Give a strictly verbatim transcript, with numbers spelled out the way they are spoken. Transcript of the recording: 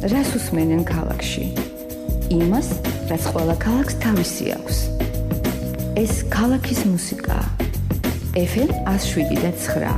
რას უსმენენ ქალაქში? იმას, რაც ყველა ქალაქს თავისი აქვს. ეს ქალაქის მუსიკაა. ეფ ემ one oh seven point nine.